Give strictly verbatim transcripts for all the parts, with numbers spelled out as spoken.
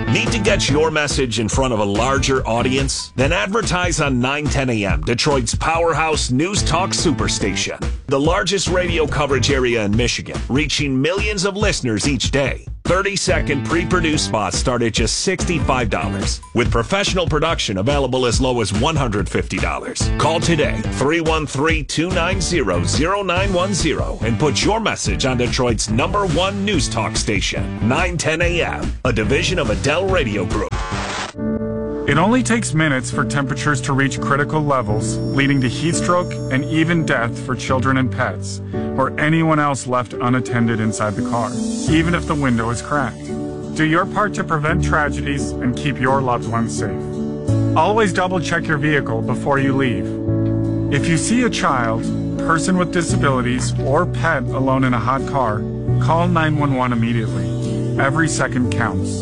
Need to get your message in front of a larger audience? Then advertise on nine ten A M, Detroit's powerhouse news talk superstation. The largest radio coverage area in Michigan, reaching millions of listeners each day. thirty-second pre-produced spots start at just sixty-five dollars, with professional production available as low as one hundred fifty dollars. Call today, three one three, two nine zero, zero nine one zero, and put your message on Detroit's number one news talk station, nine ten A M, a division of Adele Radio Group. It only takes minutes for temperatures to reach critical levels, leading to heat stroke and even death for children and pets, or anyone else left unattended inside the car, even if the window is cracked. Do your part to prevent tragedies and keep your loved ones safe. Always double check your vehicle before you leave. If you see a child, person with disabilities, or pet alone in a hot car, call nine one one immediately. Every second counts.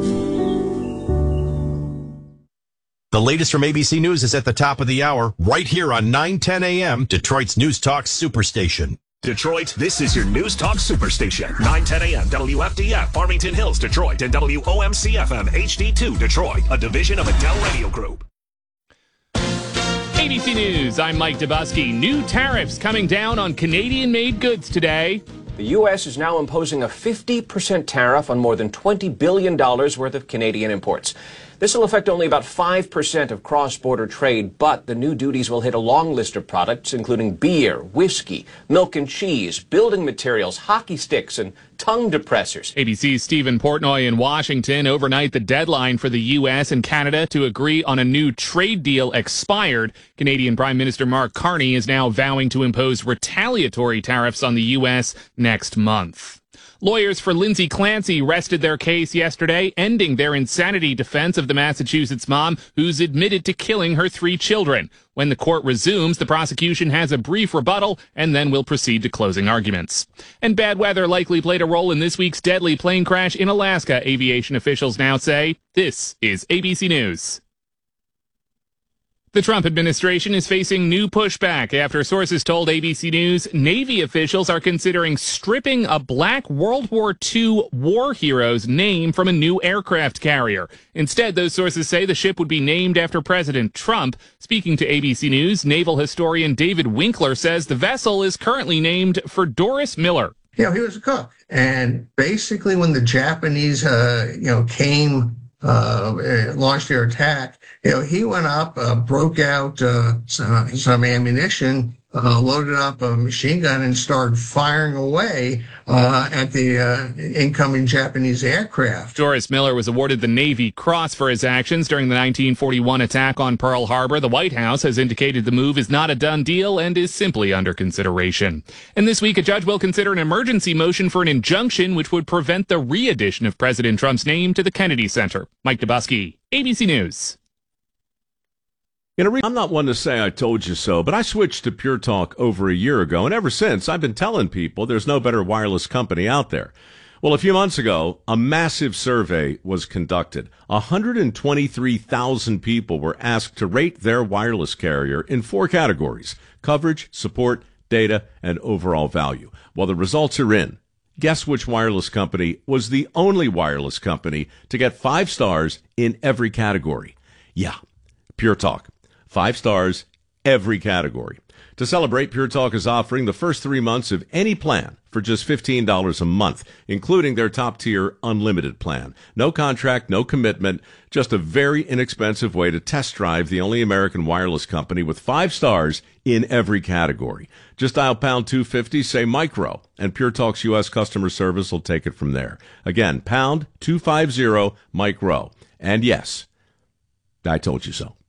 The latest from A B C News is at the top of the hour, right here on nine ten A M, Detroit's News Talk Superstation. Detroit, this is your News Talk Superstation. nine ten A M, W F D F, Farmington Hills, Detroit, and W O M C F M H D two, Detroit, a division of Adele Radio Group. A B C News, I'm Mike Dubusky. New tariffs coming down on Canadian-made goods today. The U S is now imposing a fifty percent tariff on more than twenty billion dollars worth of Canadian imports. This will affect only about five percent of cross-border trade, but the new duties will hit a long list of products, including beer, whiskey, milk and cheese, building materials, hockey sticks, and tongue depressors. A B C's Stephen Portnoy in Washington. Overnight, the deadline for the U S and Canada to agree on a new trade deal expired. Canadian Prime Minister Mark Carney is now vowing to impose retaliatory tariffs on the U S next month. Lawyers for Lindsay Clancy rested their case yesterday, ending their insanity defense of the Massachusetts mom who's admitted to killing her three children. When the court resumes, the prosecution has a brief rebuttal and then will proceed to closing arguments. And bad weather likely played a role in this week's deadly plane crash in Alaska, aviation officials now say. This is A B C News. The Trump administration is facing new pushback after sources told A B C News Navy officials are considering stripping a black World War Two war hero's name from a new aircraft carrier. Instead, those sources say the ship would be named after President Trump. Speaking to A B C News, naval historian David Winkler says the vessel is currently named for Doris Miller. You know, he was a cook. And basically when the Japanese, uh, you know, came Uh, launched their attack, you know, he went up, uh, broke out uh, some, some ammunition, uh, loaded up a machine gun and started firing away uh, at the uh, incoming Japanese aircraft. Doris Miller was awarded the Navy Cross for his actions during the nineteen forty-one attack on Pearl Harbor. The White House has indicated the move is not a done deal and is simply under consideration. And this week, a judge will consider an emergency motion for an injunction which would prevent the re-addition of President Trump's name to the Kennedy Center. Mike Dubusky, A B C News. You know, I'm not one to say I told you so, but I switched to Pure Talk over a year ago, and ever since, I've been telling people there's no better wireless company out there. Well, a few months ago, a massive survey was conducted. one hundred twenty-three thousand people were asked to rate their wireless carrier in four categories: coverage, support, data, and overall value. Well, the results are in. Guess which wireless company was the only wireless company to get five stars in every category? Yeah, Pure Talk. Five stars, every category. To celebrate, Pure Talk is offering the first three months of any plan for just fifteen dollars a month, including their top-tier unlimited plan. No contract, no commitment, just a very inexpensive way to test drive the only American wireless company with five stars in every category. Just dial pound two fifty, say micro, and Pure Talk's U S customer service will take it from there. Again, pound two fifty, micro. And yes, I told you so.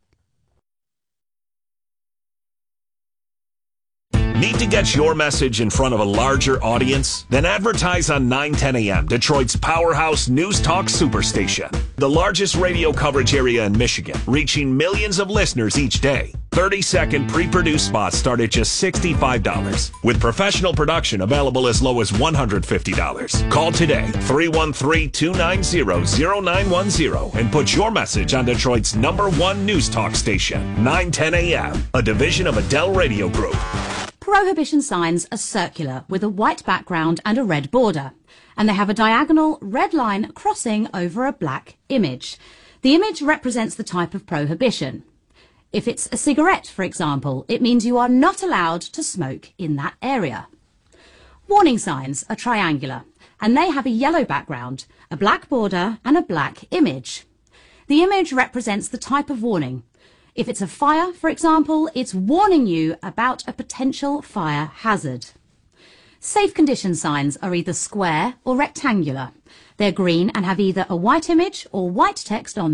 Need to get your message in front of a larger audience? Then advertise on nine ten A M, Detroit's powerhouse news talk superstation. The largest radio coverage area in Michigan, reaching millions of listeners each day. thirty-second pre-produced spots start at just sixty-five dollars, with professional production available as low as one hundred fifty dollars. Call today, three one three, two nine zero, zero nine one zero, and put your message on Detroit's number one news talk station, nine ten A M, a division of Adele Radio Group. Prohibition signs are circular with a white background and a red border. and they have a diagonal red line crossing over a black image. The image represents the type of prohibition. If it's a cigarette, for example, it means you are not allowed to smoke in that area. Warning signs are triangular, and they have a yellow background, a black border, and a black image. The image represents the type of warning. If it's a fire, for example, it's warning you about a potential fire hazard. Safe condition signs are either square or rectangular. They're green and have either a white image or white text on